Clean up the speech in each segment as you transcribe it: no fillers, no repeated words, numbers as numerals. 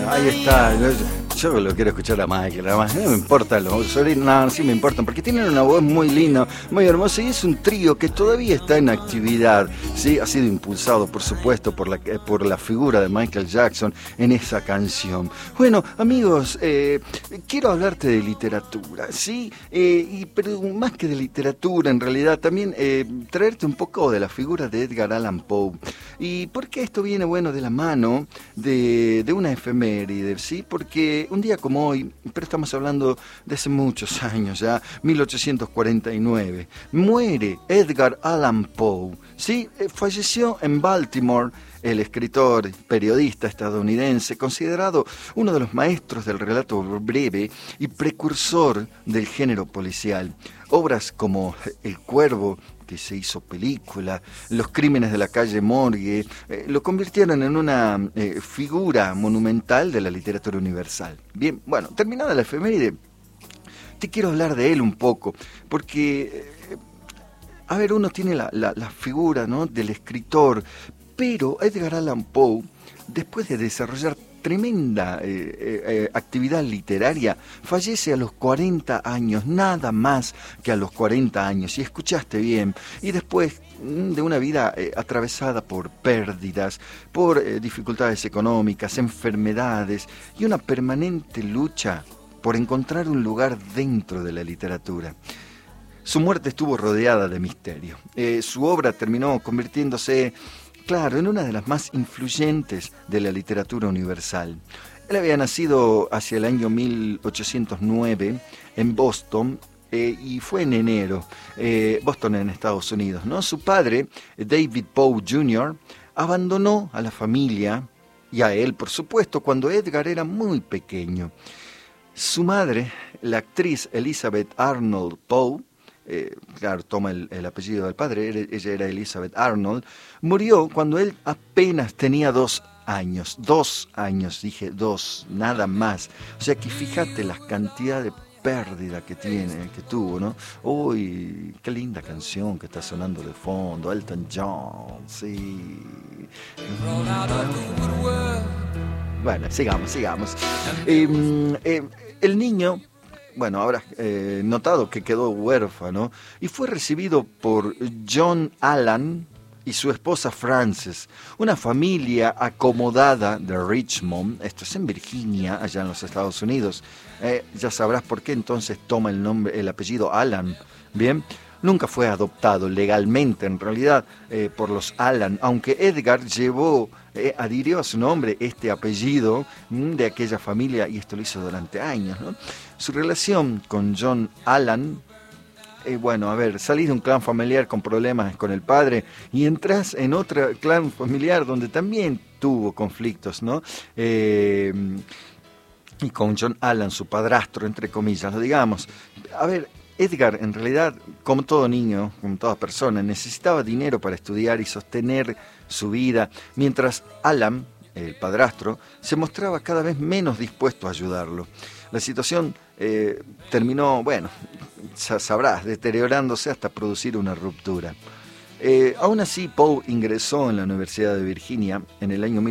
Ahí está. Yo lo quiero escuchar a Michael, además no me importa los sobrinos, no, sí me importan, porque tienen una voz muy linda, muy hermosa, y es un trío que todavía está en actividad, ¿sí? Ha sido impulsado, por supuesto, por la figura de Michael Jackson en esa canción. Bueno, amigos, quiero hablarte de literatura, ¿sí? Pero más que de literatura, en realidad, también traerte un poco de la figura de Edgar Allan Poe. ¿Y por qué esto viene, bueno, de la mano de una efeméride, ¿sí? Porque un día como hoy, pero estamos hablando de hace muchos años ya, 1849, muere Edgar Allan Poe, ¿sí? Falleció en Baltimore el escritor, periodista estadounidense, considerado uno de los maestros del relato breve y precursor del género policial. Obras como El Cuervo, que se hizo película, Los crímenes de la calle Morgue, lo convirtieron en una figura monumental de la literatura universal. Bien, bueno, terminada la efeméride, te quiero hablar de él un poco, porque, a ver, uno tiene la figura, ¿no?, del escritor, pero Edgar Allan Poe, después de desarrollar tremenda actividad literaria, fallece a los 40 años, nada más que a los 40 años, y escuchaste bien, y después de una vida atravesada por pérdidas, por dificultades económicas, enfermedades y una permanente lucha por encontrar un lugar dentro de la literatura. Su muerte estuvo rodeada de misterio. Su obra terminó convirtiéndose, claro, en una de las más influyentes de la literatura universal. Él había nacido hacia el año 1809 en Boston, y fue en enero, Boston en Estados Unidos, ¿no? Su padre, David Poe Jr., abandonó a la familia y a él, por supuesto, cuando Edgar era muy pequeño. Su madre, la actriz Elizabeth Arnold Poe, claro, toma el apellido del padre, ella era Elizabeth Arnold, murió cuando él apenas tenía 2 años. 2 años, dije 2, nada más. O sea que fíjate la cantidad de pérdida que tuvo, ¿no? Uy, qué linda canción que está sonando de fondo, Elton John, sí. Bueno, sigamos. El niño, bueno, habrás notado que quedó huérfano y fue recibido por John Allan y su esposa Frances, una familia acomodada de Richmond, esto es en Virginia, allá en los Estados Unidos. Ya sabrás por qué entonces toma el apellido Allan. Bien, nunca fue adoptado legalmente en realidad por los Allan, aunque Edgar adhirió a su nombre este apellido de aquella familia, y esto lo hizo durante años, ¿no? Su relación con John Allan, bueno, a ver, salís de un clan familiar con problemas con el padre y entras en otro clan familiar donde también tuvo conflictos, ¿no? Y con John Allan, su padrastro, entre comillas, lo digamos. A ver, Edgar, en realidad, como todo niño, como toda persona, necesitaba dinero para estudiar y sostener su vida, mientras Allan, el padrastro, se mostraba cada vez menos dispuesto a ayudarlo. La situación terminó, bueno, sabrás, deteriorándose hasta producir una ruptura. Aún así, Poe ingresó en la Universidad de Virginia en el año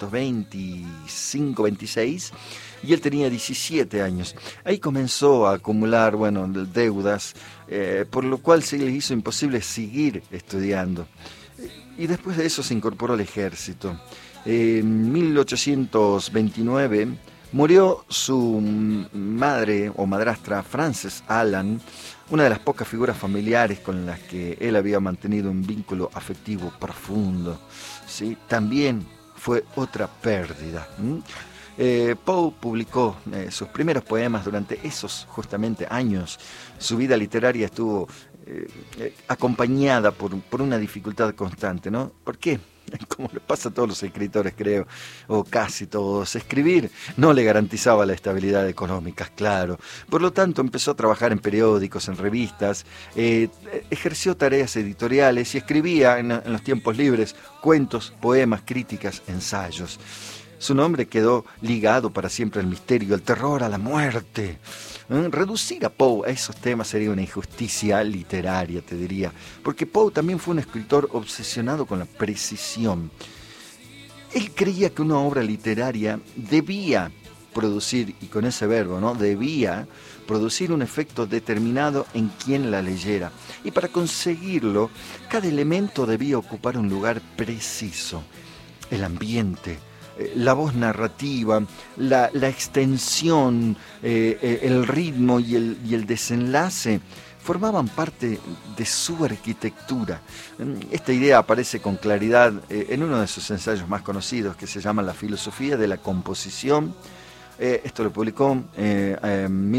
1825-26 y él tenía 17 años. Ahí comenzó a acumular, bueno, deudas, por lo cual se le hizo imposible seguir estudiando. Y después de eso se incorporó al ejército. En 1829 murió su madre o madrastra, Frances Allan, una de las pocas figuras familiares con las que él había mantenido un vínculo afectivo profundo, ¿sí? También fue otra pérdida. Poe publicó sus primeros poemas durante esos justamente años. Su vida literaria estuvo acompañada por una dificultad constante, ¿no? ¿Por qué? Como le pasa a todos los escritores, creo, o casi todos, escribir no le garantizaba la estabilidad económica, claro. Por lo tanto, empezó a trabajar en periódicos, en revistas, ejerció tareas editoriales y escribía en los tiempos libres cuentos, poemas, críticas, ensayos. Su nombre quedó ligado para siempre al misterio, al terror, a la muerte. Reducir a Poe a esos temas sería una injusticia literaria, te diría, porque Poe también fue un escritor obsesionado con la precisión. Él creía que una obra literaria debía producir, y con ese verbo, ¿no? Debía producir un efecto determinado en quien la leyera. Y para conseguirlo, cada elemento debía ocupar un lugar preciso. El ambiente, la voz narrativa, la extensión, el ritmo y el desenlace formaban parte de su arquitectura. Esta idea aparece con claridad en uno de sus ensayos más conocidos, que se llama La filosofía de la composición. Esto lo publicó en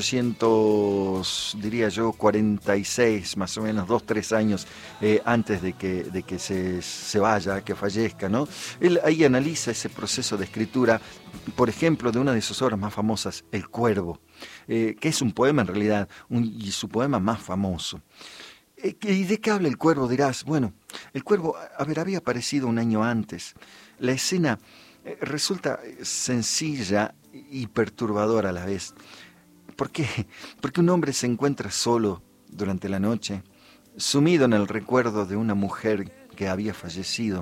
1800, diría yo, 46, más o menos, 2-3 años antes de que se vaya, que fallezca, ¿no? Él ahí analiza ese proceso de escritura, por ejemplo, de una de sus obras más famosas, El Cuervo, que es un poema en realidad, y su poema más famoso. ¿Y de qué habla El Cuervo? Dirás, bueno, El Cuervo, había aparecido un año antes. La escena resulta sencilla y perturbadora a la vez. ¿Por qué? Porque un hombre se encuentra solo durante la noche, sumido en el recuerdo de una mujer que había fallecido.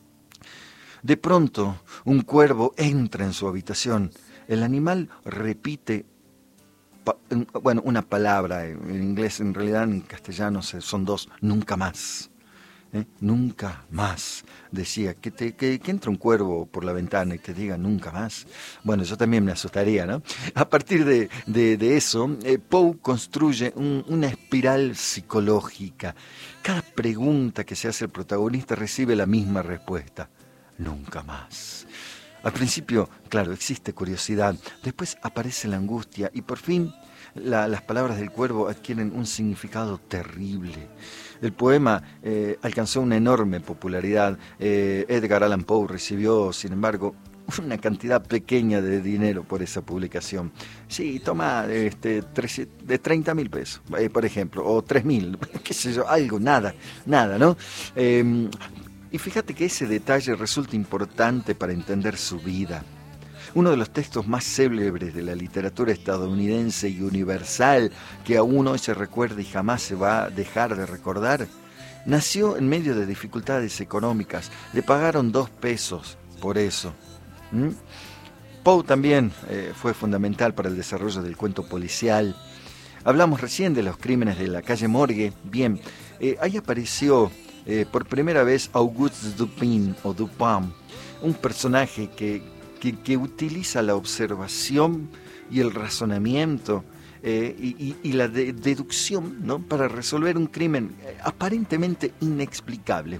De pronto, un cuervo entra en su habitación. El animal repite una palabra, en inglés, en realidad en castellano son dos: nunca más. Nunca más, decía, que entre un cuervo por la ventana y te diga nunca más. Bueno, yo también me asustaría, ¿no? A partir de eso, Poe construye una espiral psicológica. Cada pregunta que se hace el protagonista recibe la misma respuesta: nunca más. Al principio, claro, existe curiosidad, después aparece la angustia y por fin las palabras del cuervo adquieren un significado terrible. El poema alcanzó una enorme popularidad. Edgar Allan Poe recibió, sin embargo, una cantidad pequeña de dinero por esa publicación. Sí, toma de 30.000 pesos, por ejemplo, o 3.000, qué sé yo, algo, nada, ¿no? Y fíjate que ese detalle resulta importante para entender su vida. Uno de los textos más célebres de la literatura estadounidense y universal, que aún hoy se recuerda y jamás se va a dejar de recordar, nació en medio de dificultades económicas. Le pagaron 2 pesos por eso. Poe también fue fundamental para el desarrollo del cuento policial. Hablamos recién de los crímenes de la calle Morgue. Bien, ahí apareció por primera vez Auguste Dupin, o Dupin, un personaje que utiliza la observación y el razonamiento y la deducción, ¿no?, para resolver un crimen aparentemente inexplicable.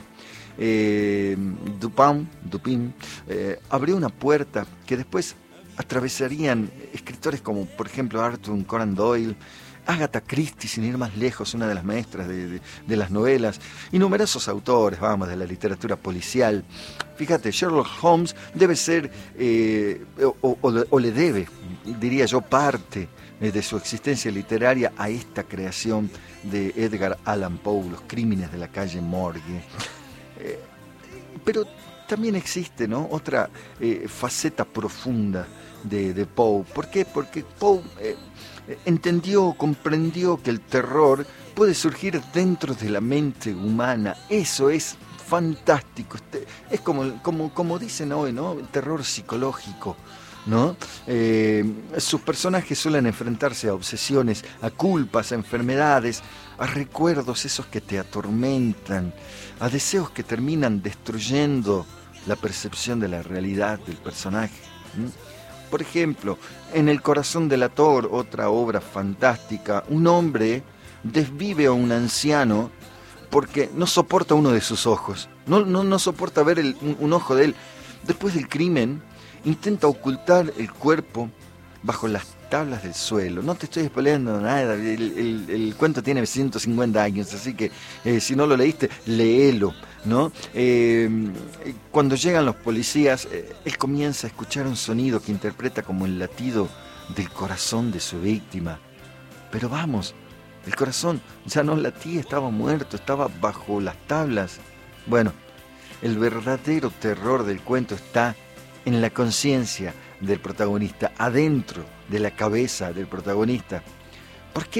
Dupin abrió una puerta que después atravesarían escritores como, por ejemplo, Arthur Conan Doyle, Agatha Christie, sin ir más lejos, una de las maestras de las novelas, y numerosos autores, de la literatura policial. Fíjate, Sherlock Holmes debe ser, o le debe, diría yo, parte de su existencia literaria a esta creación de Edgar Allan Poe, Los crímenes de la calle Morgue. Pero también existe, ¿no?, otra faceta profunda de Poe. ¿Por qué? Porque Poe comprendió que el terror puede surgir dentro de la mente humana. Eso es fantástico. Es como dicen hoy, ¿no?, el terror psicológico, ¿no? Sus personajes suelen enfrentarse a obsesiones, a culpas, a enfermedades, a recuerdos esos que te atormentan, a deseos que terminan destruyendo la percepción de la realidad del personaje. Por ejemplo, en El corazón delator, otra obra fantástica, un hombre desvive a un anciano porque no soporta uno de sus ojos, no soporta ver un ojo de él. Después del crimen, intenta ocultar el cuerpo bajo las tablas del suelo. No te estoy spoileando nada, el cuento tiene 150 años, así que si no lo leíste, léelo, ¿no? Cuando llegan los policías, él comienza a escuchar un sonido que interpreta como el latido del corazón de su víctima. Pero vamos, el corazón ya no latía, estaba muerto, estaba bajo las tablas. Bueno, el verdadero terror del cuento está en la conciencia del protagonista, adentro de la cabeza del protagonista. ¿Por qué?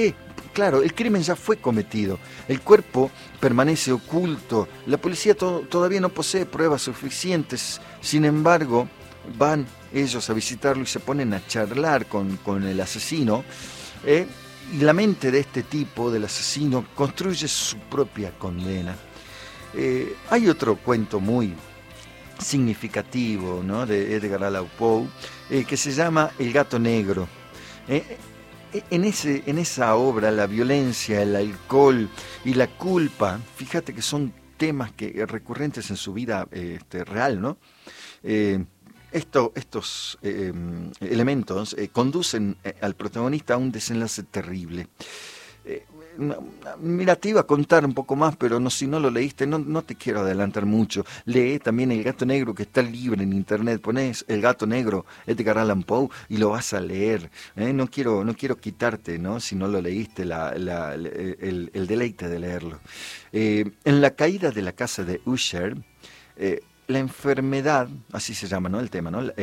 claro, el crimen ya fue cometido, el cuerpo permanece oculto, la policía todavía no posee pruebas suficientes, sin embargo, van ellos a visitarlo y se ponen a charlar con el asesino, y la mente de este tipo, del asesino, construye su propia condena. Hay otro cuento muy significativo, ¿no?, de Edgar Allan Poe, que se llama El gato negro. En esa obra, la violencia, el alcohol y la culpa, fíjate que son temas recurrentes en su vida real, ¿no? Estos elementos conducen al protagonista a un desenlace terrible. Mira, te iba a contar un poco más, pero si no lo leíste, no te quiero adelantar mucho. Lee también El gato negro, que está libre en internet. Pones El gato negro, Edgar Allan Poe, y lo vas a leer. No quiero quitarte, ¿no?, si no lo leíste, el deleite de leerlo. En La caída de la casa de Usher, la enfermedad, así se llama, ¿no?, el tema, ¿no?,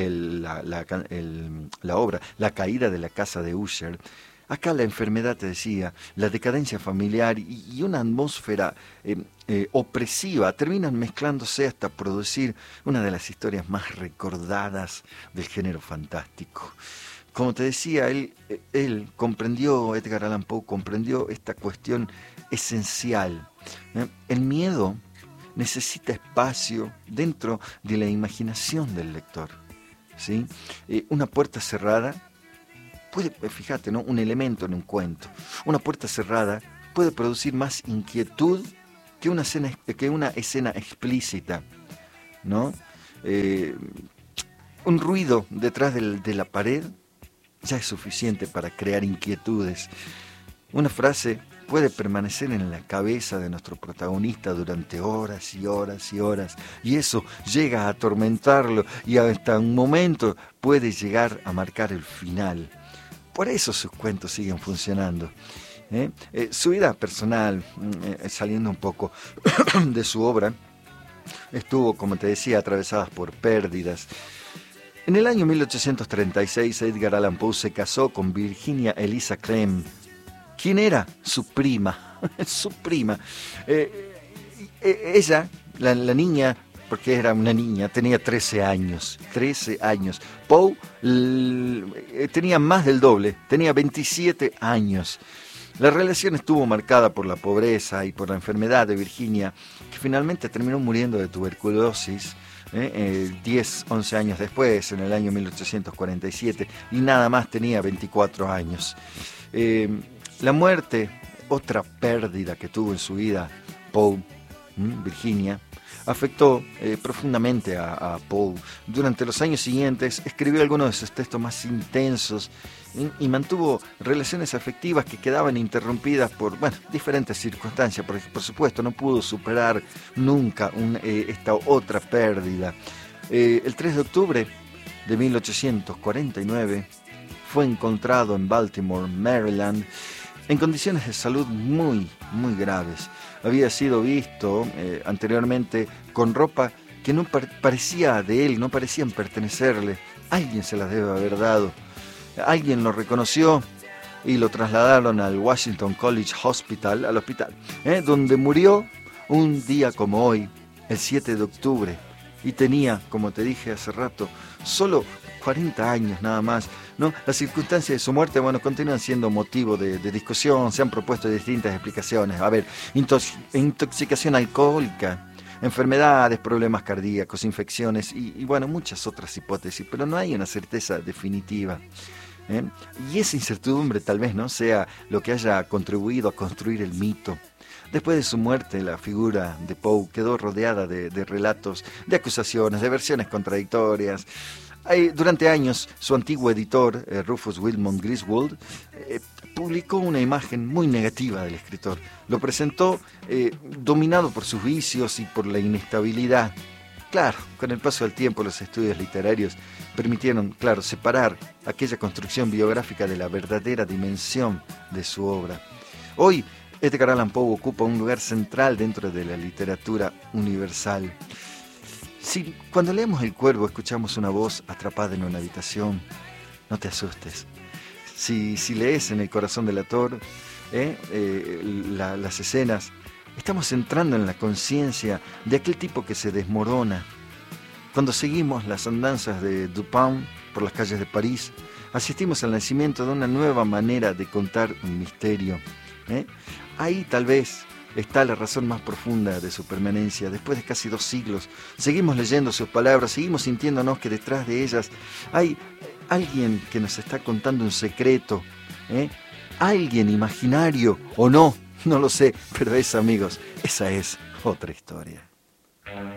la obra, La caída de la casa de Usher. Acá la enfermedad, te decía, la decadencia familiar y una atmósfera opresiva terminan mezclándose hasta producir una de las historias más recordadas del género fantástico. Como te decía, Edgar Allan Poe comprendió esta cuestión esencial. El miedo necesita espacio dentro de la imaginación del lector, ¿sí? Una puerta cerrada fíjate, ¿no?, un elemento en un cuento. Una puerta cerrada puede producir más inquietud que una escena explícita, ¿no? Un ruido detrás de la pared ya es suficiente para crear inquietudes. Una frase puede permanecer en la cabeza de nuestro protagonista durante horas y horas y horas, y eso llega a atormentarlo y hasta un momento puede llegar a marcar el final. Por eso sus cuentos siguen funcionando. Su vida personal, saliendo un poco de su obra, estuvo, como te decía, atravesada por pérdidas. En el año 1836, Edgar Allan Poe se casó con Virginia Eliza Clem, quien era su prima. Su prima. Ella, la niña, porque era una niña, tenía 13 años. 13 años. Poe tenía más del doble, tenía 27 años. La relación estuvo marcada por la pobreza y por la enfermedad de Virginia, que finalmente terminó muriendo de tuberculosis 10, 11 años después, en el año 1847, y nada más tenía 24 años. La muerte, otra pérdida que tuvo en su vida Poe, Virginia, afectó profundamente a Poe. Durante los años siguientes escribió algunos de sus textos más intensos y mantuvo relaciones afectivas que quedaban interrumpidas por diferentes circunstancias. Por supuesto, no pudo superar nunca esta otra pérdida. El 3 de octubre de 1849 fue encontrado en Baltimore, Maryland, en condiciones de salud muy, muy graves. Había sido visto anteriormente con ropa que no parecía de él, no parecían pertenecerle. Alguien se las debe haber dado. Alguien lo reconoció y lo trasladaron al Washington College Hospital, al hospital, donde murió un día como hoy, el 7 de octubre. Y tenía, como te dije hace rato, solo 40 años nada más, ¿no? Las circunstancias de su muerte, continúan siendo motivo de discusión. Se han propuesto distintas explicaciones. A ver, intoxicación alcohólica, enfermedades, problemas cardíacos, infecciones y muchas otras hipótesis, pero no hay una certeza definitiva. Y esa incertidumbre tal vez no sea lo que haya contribuido a construir el mito. Después de su muerte, la figura de Poe quedó rodeada de relatos, de acusaciones, de versiones contradictorias. Durante años, su antiguo editor, Rufus Wilmot Griswold, publicó una imagen muy negativa del escritor. Lo presentó dominado por sus vicios y por la inestabilidad. Claro, con el paso del tiempo, los estudios literarios permitieron, separar aquella construcción biográfica de la verdadera dimensión de su obra. Hoy, Edgar Allan Poe ocupa un lugar central dentro de la literatura universal. Si cuando leemos El Cuervo escuchamos una voz atrapada en una habitación, no te asustes. Si lees En el corazón del autor, las escenas, estamos entrando en la conciencia de aquel tipo que se desmorona. Cuando seguimos las andanzas de Dupin por las calles de París, asistimos al nacimiento de una nueva manera de contar un misterio. Ahí tal vez está la razón más profunda de su permanencia. Después de casi 2 siglos, seguimos leyendo sus palabras, seguimos sintiéndonos que detrás de ellas hay alguien que nos está contando un secreto. Alguien imaginario o no, no lo sé, pero amigos, esa es otra historia.